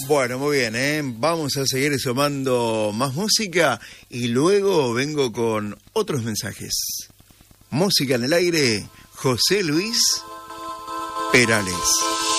Bueno, muy bien, ¿eh? Vamos a seguir sumando más música y luego vengo con otros mensajes. Música en el aire, José Luis Perales.